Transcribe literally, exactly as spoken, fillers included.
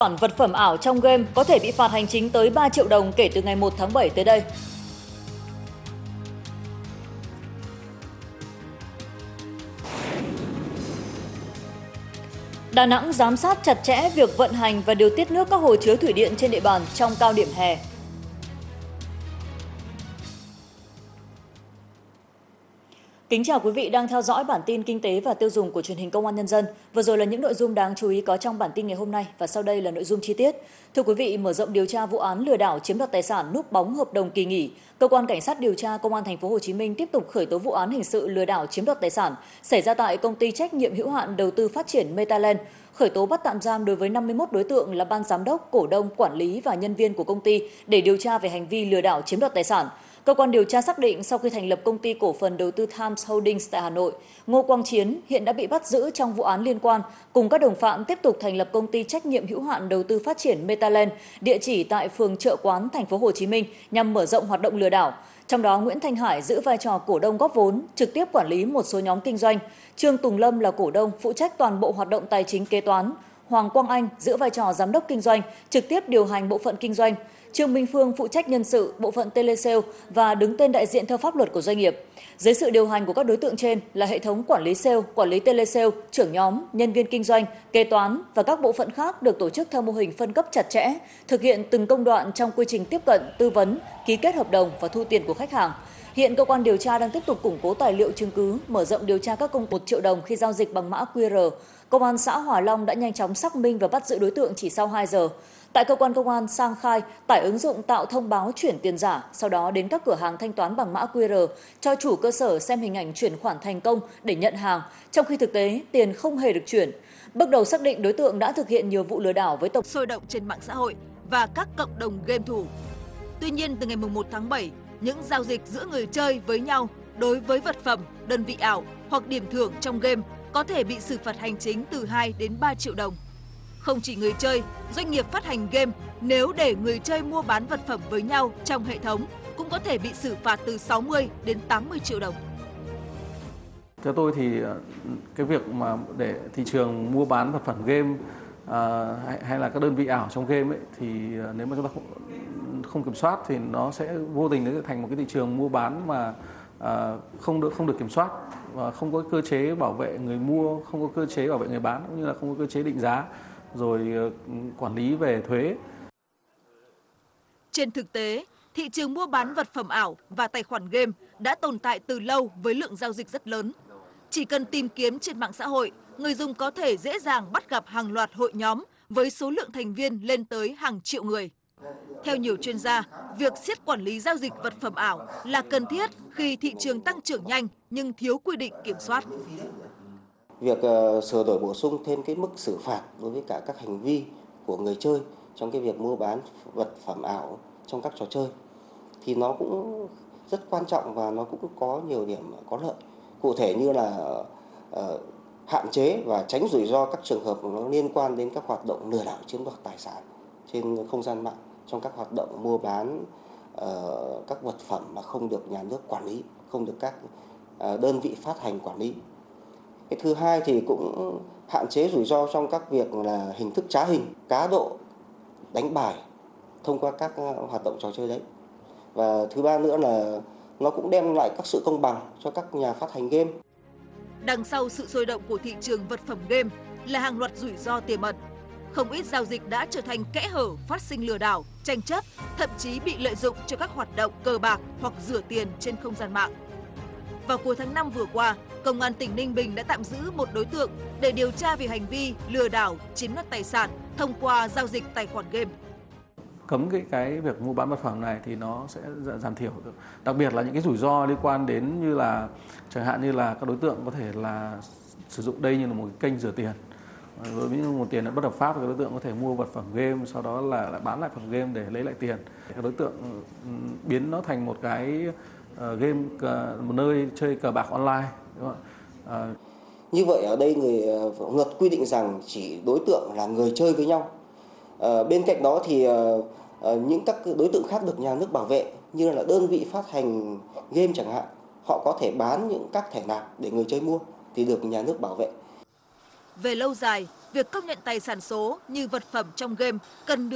Khoản vật phẩm ảo trong game có thể bị phạt hành chính tới ba triệu đồng kể từ ngày một tháng bảy tới đây. Đà Nẵng giám sát chặt chẽ việc vận hành và điều tiết nước các hồ chứa thủy điện trên địa bàn trong cao điểm hè. Kính chào quý vị đang theo dõi bản tin kinh tế và tiêu dùng của truyền hình Công an Nhân dân. Vừa rồi là những nội dung đáng chú ý có trong bản tin ngày hôm nay và sau đây là nội dung chi tiết. Thưa quý vị, mở rộng điều tra vụ án lừa đảo chiếm đoạt tài sản núp bóng hợp đồng kỳ nghỉ, cơ quan cảnh sát điều tra Công an thành phố Hồ Chí Minh tiếp tục khởi tố vụ án hình sự lừa đảo chiếm đoạt tài sản xảy ra tại công ty trách nhiệm hữu hạn đầu tư phát triển Metaland, khởi tố bắt tạm giam đối với năm mươi mốt đối tượng là ban giám đốc, cổ đông, quản lý và nhân viên của công ty để điều tra về hành vi lừa đảo chiếm đoạt tài sản. Cơ quan điều tra xác định sau khi thành lập công ty cổ phần đầu tư Times Holdings tại Hà Nội, Ngô Quang Chiến hiện đã bị bắt giữ trong vụ án liên quan, cùng các đồng phạm tiếp tục thành lập công ty trách nhiệm hữu hạn đầu tư phát triển Metaland, địa chỉ tại phường Chợ Quán, thành phố Hồ Chí Minh nhằm mở rộng hoạt động lừa đảo. Trong đó, Nguyễn Thanh Hải giữ vai trò cổ đông góp vốn, trực tiếp quản lý một số nhóm kinh doanh. Trương Tùng Lâm là cổ đông, phụ trách toàn bộ hoạt động tài chính kế toán. Hoàng Quang Anh giữ vai trò giám đốc kinh doanh, trực tiếp điều hành bộ phận kinh doanh. Trương Minh Phương phụ trách nhân sự, bộ phận telesale và đứng tên đại diện theo pháp luật của doanh nghiệp. Dưới sự điều hành của các đối tượng trên là hệ thống quản lý sale, quản lý telesale, trưởng nhóm, nhân viên kinh doanh, kế toán và các bộ phận khác được tổ chức theo mô hình phân cấp chặt chẽ, thực hiện từng công đoạn trong quy trình tiếp cận, tư vấn, ký kết hợp đồng và thu tiền của khách hàng. Hiện cơ quan điều tra đang tiếp tục củng cố tài liệu chứng cứ, mở rộng điều tra các công một triệu đồng khi giao dịch bằng mã quy rờ. Công an xã Hòa Long đã nhanh chóng xác minh và bắt giữ đối tượng chỉ sau hai giờ. Tại cơ quan công an, Sang khai tải ứng dụng tạo thông báo chuyển tiền giả, sau đó đến các cửa hàng thanh toán bằng mã quy rờ, cho chủ cơ sở xem hình ảnh chuyển khoản thành công để nhận hàng, trong khi thực tế tiền không hề được chuyển. Bước đầu xác định đối tượng đã thực hiện nhiều vụ lừa đảo với tổng sôi động trên mạng xã hội và các cộng đồng game thủ. Tuy nhiên, từ ngày mùng một tháng bảy, những giao dịch giữa người chơi với nhau đối với vật phẩm, đơn vị ảo hoặc điểm thưởng trong game có thể bị xử phạt hành chính từ hai đến ba triệu đồng. Không chỉ người chơi, doanh nghiệp phát hành game nếu để người chơi mua bán vật phẩm với nhau trong hệ thống cũng có thể bị xử phạt từ sáu mươi đến tám mươi triệu đồng. Theo tôi thì cái việc mà để thị trường mua bán vật phẩm game à, hay, hay là các đơn vị ảo trong game ấy, thì nếu mà chúng ta không, không kiểm soát thì nó sẽ vô tình nó sẽ thành một cái thị trường mua bán mà à, không được không được kiểm soát, và không có cơ chế bảo vệ người mua, không có cơ chế bảo vệ người bán, cũng như là không có cơ chế định giá, rồi quản lý về thuế. Trên thực tế, thị trường mua bán vật phẩm ảo và tài khoản game đã tồn tại từ lâu với lượng giao dịch rất lớn. Chỉ cần tìm kiếm trên mạng xã hội, người dùng có thể dễ dàng bắt gặp hàng loạt hội nhóm với số lượng thành viên lên tới hàng triệu người. Theo nhiều chuyên gia, việc siết quản lý giao dịch vật phẩm ảo là cần thiết khi thị trường tăng trưởng nhanh nhưng thiếu quy định kiểm soát. Việc uh, sửa đổi bổ sung thêm cái mức xử phạt đối với cả các hành vi của người chơi trong cái việc mua bán vật phẩm ảo trong các trò chơi thì nó cũng rất quan trọng và nó cũng có nhiều điểm có lợi. Cụ thể như là uh, hạn chế và tránh rủi ro các trường hợp nó liên quan đến các hoạt động lừa đảo chiếm đoạt tài sản trên không gian mạng, trong các hoạt động mua bán uh, các vật phẩm mà không được nhà nước quản lý, không được các uh, đơn vị phát hành quản lý. Cái thứ hai thì cũng hạn chế rủi ro trong các việc là hình thức trá hình, cá độ, đánh bài thông qua các hoạt động trò chơi đấy. Và thứ ba nữa là nó cũng đem lại các sự công bằng cho các nhà phát hành game. Đằng sau sự sôi động của thị trường vật phẩm game là hàng loạt rủi ro tiềm ẩn. Không ít giao dịch đã trở thành kẽ hở phát sinh lừa đảo, tranh chấp, thậm chí bị lợi dụng cho các hoạt động cờ bạc hoặc rửa tiền trên không gian mạng. Vào cuối tháng năm vừa qua, Công an tỉnh Ninh Bình đã tạm giữ một đối tượng để điều tra về hành vi lừa đảo chiếm đoạt tài sản thông qua giao dịch tài khoản game. Cấm cái cái việc mua bán vật phẩm này thì nó sẽ giảm thiểu được. Đặc biệt là những cái rủi ro liên quan đến như là chẳng hạn như là các đối tượng có thể là sử dụng đây như là một kênh rửa tiền. Với những nguồn tiền bất hợp pháp thì các đối tượng có thể mua vật phẩm game, sau đó là lại bán lại phẩm game để lấy lại tiền. Các đối tượng biến nó thành một cái game, một nơi chơi cờ bạc online, đúng không? À... Như vậy ở đây người luật quy định rằng chỉ đối tượng là người chơi với nhau. À, bên cạnh đó thì à, những các đối tượng khác được nhà nước bảo vệ như là đơn vị phát hành game chẳng hạn, họ có thể bán những các thẻ nạp để người chơi mua thì được nhà nước bảo vệ. Về lâu dài, việc công nhận tài sản số như vật phẩm trong game cần được